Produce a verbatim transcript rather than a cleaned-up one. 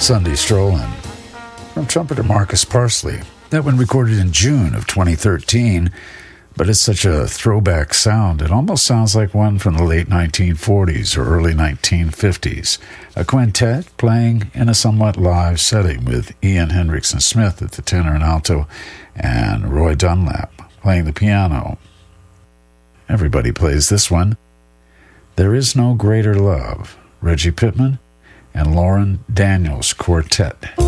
Sunday Strollin', from trumpeter Marcus Parsley. That one recorded in June of twenty thirteen, but it's such a throwback sound. It almost sounds like one from the late nineteen forties or early nineteen fifties. A quintet playing in a somewhat live setting with Ian Hendrickson Smith at the tenor and alto and Roy Dunlap playing the piano. Everybody plays this one. There Is No Greater Love, Reggie Pittman and Lauren Daniels Quartet.